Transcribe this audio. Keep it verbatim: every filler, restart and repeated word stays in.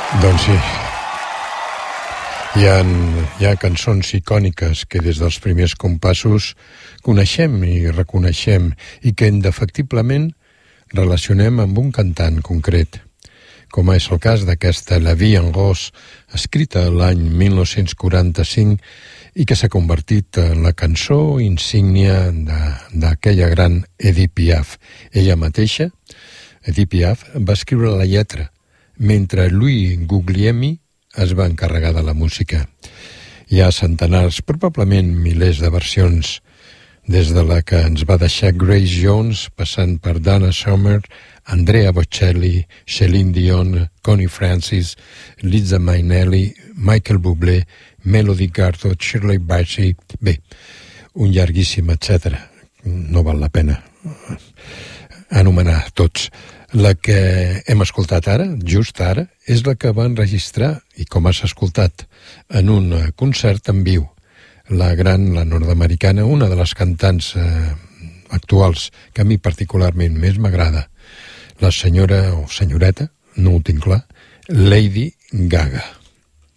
Doncs sí, hi ha, hi ha cançons icòniques que des dels primers compassos coneixem i reconeixem i que indefectiblement relacionem amb un cantant concret, com és el cas d'aquesta La Vie en Rose, escrita l'any mil nou-cents quaranta-cinc i que s'ha convertit en la cançó insígnia d'aquella gran Edith Piaf. Ella mateixa, Edith Piaf, va escriure la lletra, mentre Louis Guglielmi es va encarregar de la música. Hi ha centenars, probablement milers de versions, des de la que ens va deixar Grace Jones, passant per Donna Summer, Andrea Bocelli, Celine Dion, Connie Francis, Liza Minnelli, Michael Bublé, Melody Gardot, Shirley Bassey... Bé, un llarguíssim etcètera. No val la pena anomenar tots. La que hem escoltat ara, just ara, és la que va enregistrar, i com has escoltat, en un concert en viu. La gran, la nord-americana, una de les cantants eh, actuals que a mi particularment més m'agrada, la senyora o senyoreta, no ho tinc clar, Lady Gaga.